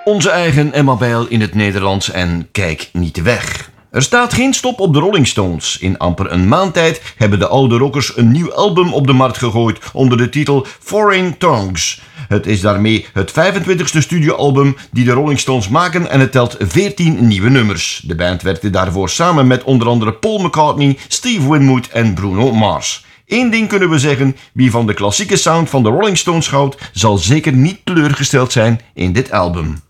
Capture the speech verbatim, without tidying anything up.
Onze eigen Emma Bijl in het Nederlands en kijk niet weg. Er staat geen stop op de Rolling Stones. In amper een maand tijd hebben de oude rockers een nieuw album op de markt gegooid onder de titel Foreign Tongues. Het is daarmee het vijfentwintigste studioalbum die de Rolling Stones maken en het telt veertien nieuwe nummers. De band werkte daarvoor samen met onder andere Paul McCartney, Steve Winwood en Bruno Mars. Eén ding kunnen we zeggen, wie van de klassieke sound van de Rolling Stones houdt, zal zeker niet teleurgesteld zijn in dit album.